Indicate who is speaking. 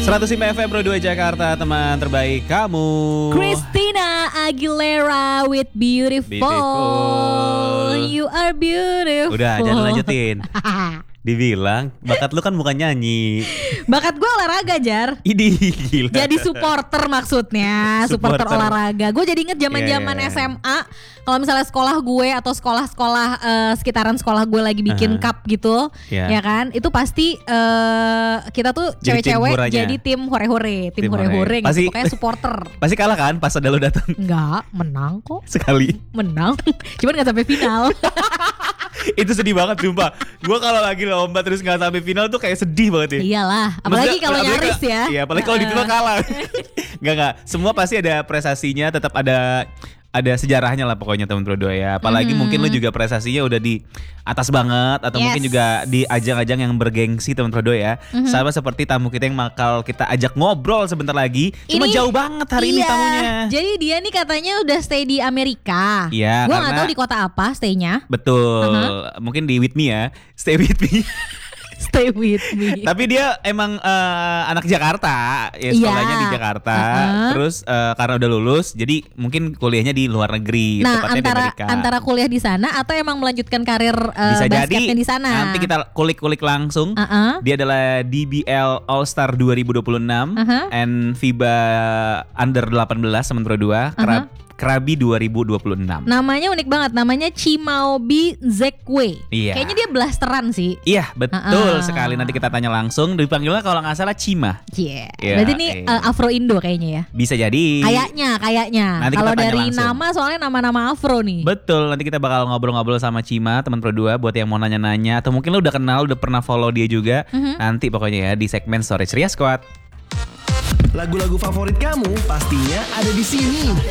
Speaker 1: 105 FM Pro 2 Jakarta, teman terbaik kamu.
Speaker 2: Christina Aguilera with Beautiful. You are beautiful.
Speaker 1: Udah, jangan lanjutin. Dibilang bakat lu kan bukan nyanyi.
Speaker 2: Bakat gue olahraga, Jar.
Speaker 1: Idi gila.
Speaker 2: Jadi supporter maksudnya, supporter olahraga. Gue jadi inget zaman-zaman SMA, kalau misalnya sekolah gue atau sekolah-sekolah sekitaran sekolah gue lagi bikin cup gitu, ya kan? Itu pasti kita tuh cewek-cewek jadi tim hore-hore, tim hore-hore gitu. Pokoknya supporter.
Speaker 1: Pasti kalah kan pas ada lu datang?
Speaker 2: Enggak, menang kok.
Speaker 1: Sekali.
Speaker 2: Menang. Cuman gak sampai final.
Speaker 1: Itu sedih banget sumpah. Gue kalau lagi lomba terus gak sampai final tuh kayak sedih banget ya.
Speaker 2: Iyalah, apalagi kalau nyaris ya.
Speaker 1: Iya, apalagi kalau di final kalah. Enggak. Semua pasti ada prestasinya, tetap ada sejarahnya lah pokoknya teman Pro 2 ya. Apalagi mungkin lu juga prestasinya udah di atas banget atau mungkin juga di ajang-ajang yang bergengsi teman Pro 2 ya. Sama seperti tamu kita yang bakal kita ajak ngobrol sebentar lagi. Cuma jauh banget hari ini tamunya.
Speaker 2: Jadi dia nih katanya udah stay di Amerika.
Speaker 1: Iya,
Speaker 2: gua nggak tahu di kota apa stay-nya.
Speaker 1: Betul. Mungkin di With Me ya. Stay with me.
Speaker 2: Stay with me.
Speaker 1: Tapi dia emang anak Jakarta, ya sekolahnya di Jakarta. Terus karena udah lulus, jadi mungkin kuliahnya di luar negeri.
Speaker 2: Nah,
Speaker 1: tepatnya di Amerika.
Speaker 2: antara kuliah di sana atau emang melanjutkan karir
Speaker 1: bisa
Speaker 2: basketnya
Speaker 1: jadi
Speaker 2: di sana.
Speaker 1: nanti kita kulik-kulik langsung. Dia adalah DBL All Star 2026 and FIBA Under 18 teman Pro 2. Krabi 2026.
Speaker 2: Namanya unik banget, namanya Chimaobi Zekwe.
Speaker 1: Iya.
Speaker 2: Kayaknya dia blasteran sih.
Speaker 1: Iya, betul sekali. Nanti kita tanya langsung. Dipanggilnya kalau nggak salah Cima.
Speaker 2: Iya. Berarti ini Afro Indo kayaknya ya.
Speaker 1: Bisa jadi.
Speaker 2: Kayaknya. Kalau dari langsung. Nama soalnya nama-nama Afro nih.
Speaker 1: Betul. Nanti kita bakal ngobrol-ngobrol sama Cima, teman Pro 2, buat yang mau nanya-nanya atau mungkin lu udah kenal, udah pernah follow dia juga. Nanti pokoknya ya di segmen Storage Ria Squad.
Speaker 3: Lagu-lagu favorit kamu pastinya ada di sini.